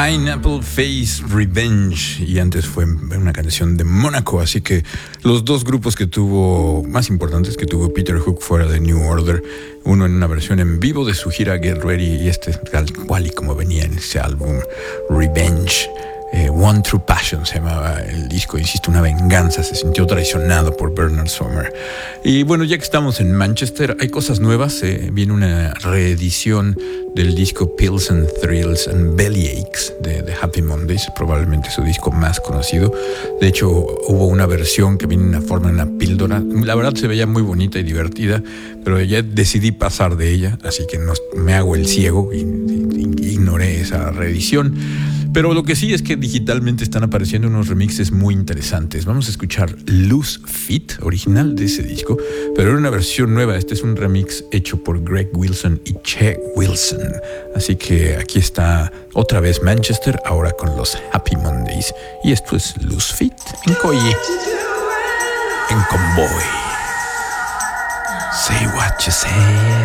Pineapple Face Revenge, y antes fue una canción de Mónaco. Así que los dos grupos que tuvo más importantes que tuvo Peter Hook fuera de New Order, uno en una versión en vivo de su gira Get Ready y este tal cual y como venía en ese álbum Revenge. One True Passion se llamaba el disco, insisto, una venganza. Se sintió traicionado por Bernard Sumner. Y bueno, ya que estamos en Manchester, hay cosas nuevas. Viene una reedición del disco Pills and Thrills and Bellyaches de Happy Mondays, probablemente su disco más conocido. De hecho, hubo una versión que viene en una forma, en una píldora. La verdad se veía muy bonita y divertida, pero ya decidí pasar de ella, así que no, me hago el ciego y ignoré esa reedición. Pero lo que sí es que digitalmente están apareciendo unos remixes muy interesantes. Vamos a escuchar Loose Fit, original de ese disco, pero en una versión nueva. Este es un remix hecho por Greg Wilson y Che Wilson. Así que aquí está otra vez Manchester, ahora con los Happy Mondays. Y esto es Loose Fit en Coye, en Convoy. Say what you say.